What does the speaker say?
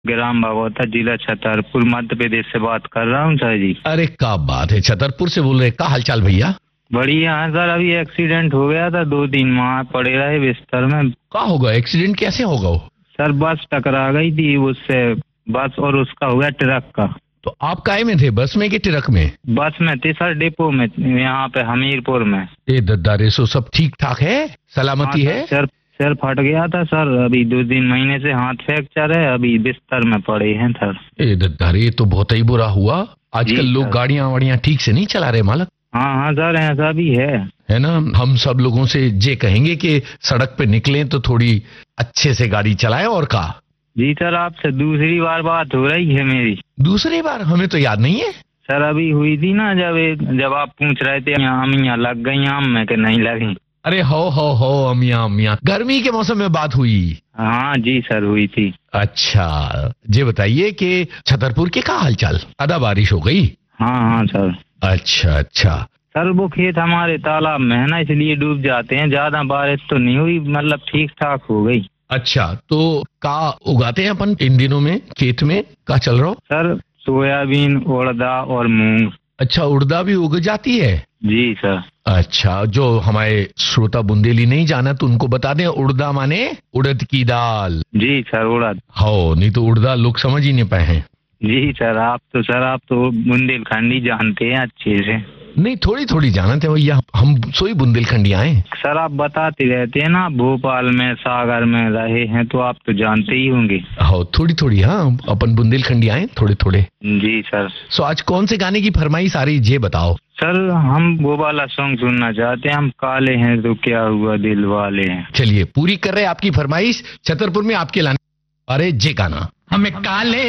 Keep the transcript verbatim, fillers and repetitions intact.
ग्राम भगवता, जिला छतरपुर, मध्य प्रदेश से बात कर रहा हूँ सर जी। अरे क्या बात है, छतरपुर से बोल रहे, क्या हालचाल भैया? बढ़िया है सर, अभी एक्सीडेंट हो गया था, दो दिन वहाँ पड़े रहे बिस्तर में। क्या होगा? एक्सीडेंट कैसे होगा वो? सर बस टकरा गई थी उससे, बस और उसका हो गया ट्रक का। तो आप काहे में थे, बस में कि ट्रक में? बस में थे सर, डिपो में, यहाँ पे हमीरपुर में। ए दद्दारे, सो सब ठीक ठाक है, सलामती हाँ, है? सर सर फट गया था सर, अभी दो तीन महीने से हाथ फ्रैक्चर है, अभी बिस्तर में पड़े हैं सर। ए दद्दारे, ये तो बहुत ही बुरा हुआ। आजकल लोग सर। गाड़ियां वाड़ियां ठीक से नहीं चला रहे मालक। हाँ हाँ सर, ऐसा भी है है ना। हम सब लोगों से ये कहेंगे कि सड़क पे निकलें तो थोड़ी अच्छे से गाड़ी चलाएं। और का जी सर, आपसे दूसरी बार बात हो रही है मेरी। दूसरी बार? हमें तो याद नहीं है सर, अभी हुई थी ना, जब जब आप पूछ रहे थे अमियाँ लग गई आम में कि नहीं लगी। अरे हो हो हो अमिया अमिया, गर्मी के मौसम में बात हुई। हाँ जी सर, हुई थी। अच्छा, ये बताइए कि छतरपुर के क्या हालचाल? आधा बारिश हो गई? हाँ हाँ सर। अच्छा अच्छा। सर वो खेत हमारे तालाब में है ना, इसलिए डूब जाते हैं, ज्यादा बारिश तो नहीं हुई, मतलब ठीक ठाक हो गई। अच्छा, तो का उगाते हैं अपन इन दिनों में खेत में? का चल रहा हो? सर सोयाबीन, उड़दा और मूंग। अच्छा, उड़दा भी उग जाती है? जी सर। अच्छा, जो हमारे श्रोता बुंदेली नहीं जाना तो उनको बता दें, उड़दा माने उड़द की दाल। जी सर, उड़द। हो, नहीं तो उड़दा लोग समझ ही नहीं पाए हैं। जी सर, आप तो सर आप तो बुंदेलखंडी जानते हैं अच्छे से। नहीं, थोड़ी थोड़ी जाना थे भैया, हम सोई बुंदेलखंडी आए। सर आप बताते रहते हैं ना, भोपाल में, सागर में रहे हैं, तो आप तो जानते ही होंगे। हो, थोड़ी थोड़ी, हाँ, अपन बुंदेलखंडी आए थोड़े थोड़े। जी सर। सो आज कौन से गाने की फरमाइश आ रही, ये बताओ। सर हम वो वाला सॉन्ग सुनना चाहते हैं, हम काले हैं तो क्या हुआ दिल वाले हैं। चलिए, पूरी कर रहे आपकी फरमाइश, छतरपुर में आपके लाने। अरे जे गाना, हमें काले